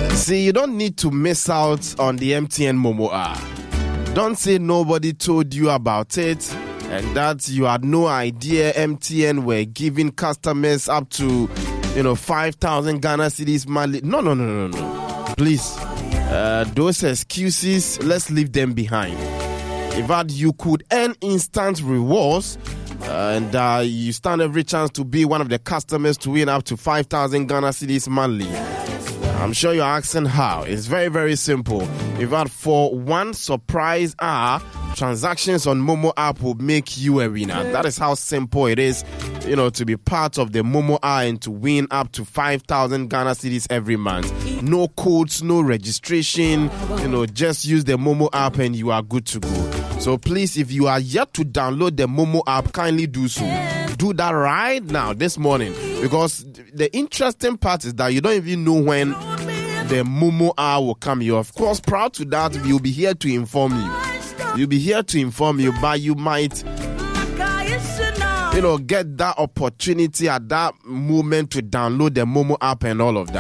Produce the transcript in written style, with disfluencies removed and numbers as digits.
See, you don't need to miss out on the MTN Momo app. Don't say nobody told you about it and that you had no idea MTN were giving customers up to 5,000 Ghana cedis monthly. No. Please, those excuses, let's leave them behind. In fact, you could earn instant rewards and you stand every chance to be one of the customers to win up to 5,000 Ghana cedis monthly. I'm sure you're asking how. It's very, very simple. In fact, for one surprise hour, transactions on Momo app will make you a winner. That is how simple it is, to be part of the Momo app and to win up to 5,000 Ghana cedis every month. No codes, no registration, just use the Momo app and you are good to go. So please, if you are yet to download the Momo app, kindly do so. Do that right now, this morning, because the interesting part is that you don't even know when the Momo app will come. You're of course proud to that. We'll be here to inform you. But you might, get that opportunity at that moment to download the Momo app and all of that.